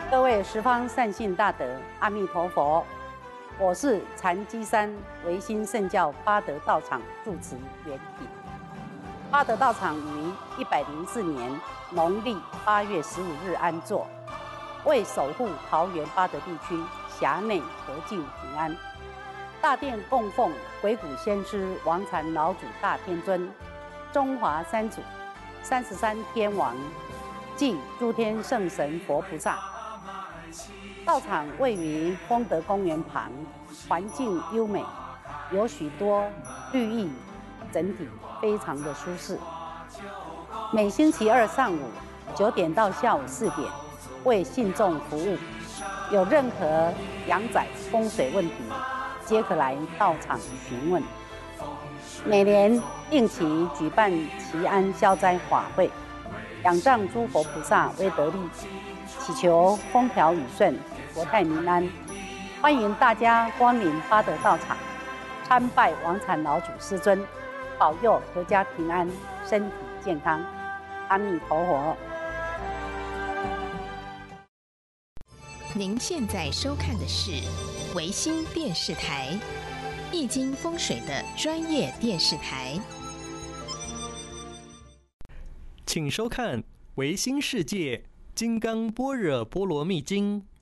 各位十方善信大德，阿弥陀佛！我是禅机山唯心圣教八德道场住持圆品。八德道场于104年农历8月15日安座，为守护桃园八德地区辖内和敬平安。大殿供奉鬼谷先师王禅老祖大天尊、中华三祖、33天王暨诸天圣神佛菩萨。道场位于丰德公园旁，环境优美，有许多绿意，整体非常的舒适。每星期二上午9点到下午4点为信众服务，有任何阳宅风水问题，皆可来道场询问。每年定期举办祈安消灾法会，仰仗诸佛菩萨威德力，祈求风调雨顺、国泰民安。欢迎大家光临八德道场，参拜王禅老祖师尊，保佑阖家平安、身体健康。阿弥陀佛。 您现在收看的是维新电视台，易经风水的专业电视台。 请收看《维新世界金刚般若波罗蜜经》。